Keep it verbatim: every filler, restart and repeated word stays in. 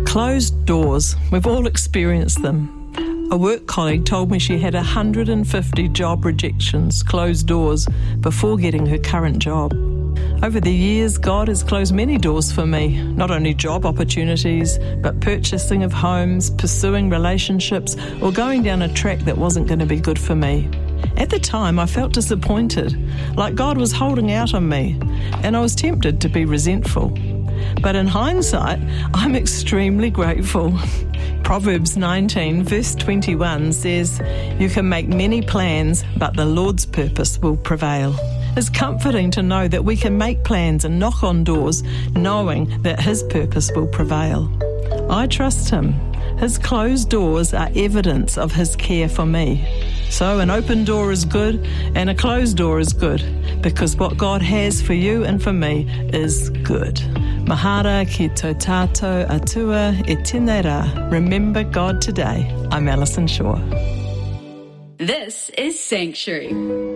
Closed doors. We've all experienced them. A work colleague told me she had one hundred fifty job rejections, closed doors, before getting her current job. Over the years, God has closed many doors for me, not only job opportunities, but purchasing of homes, pursuing relationships, or going down a track that wasn't going to be good for me. At the time, I felt disappointed, like God was holding out on me, and I was tempted to be resentful. But in hindsight, I'm extremely grateful. Proverbs nineteen, verse twenty-one says, "You can make many plans, but the Lord's purpose will prevail." It's comforting to know that we can make plans and knock on doors, knowing that His purpose will prevail. I trust Him. His closed doors are evidence of His care for me. So an open door is good and a closed door is good, because what God has for you and for me is good. Mahara ki tō tātou atua e tēnei rā. Remember God today. I'm Alison Shaw. This is Sanctuary.